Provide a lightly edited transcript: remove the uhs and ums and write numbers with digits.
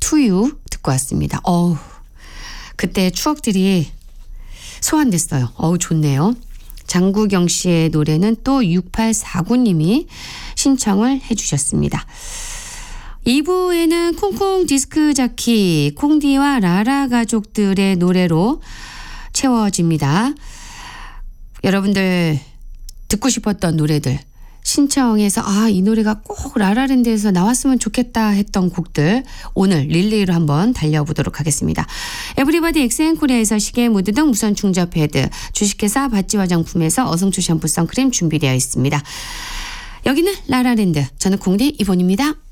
투유 듣고 왔습니다. 그때 추억들이 소환됐어요. 좋네요. 장구경 씨의 노래는 또 6849님이 신청을 해주셨습니다. 2부에는 콩콩 디스크 자키 콩디와 라라 가족들의 노래로 채워집니다. 여러분들 듣고 싶었던 노래들 신청해서 이 노래가 꼭 라라랜드에서 나왔으면 좋겠다 했던 곡들 오늘 릴레이로 한번 달려보도록 하겠습니다. 에브리바디 엑센코리아에서 시계 무드 등 무선 충전 패드, 주식회사 바찌 화장품에서 어성초 샴푸 선크림 준비되어 있습니다. 여기는 라라랜드, 저는 콩디 이본입니다.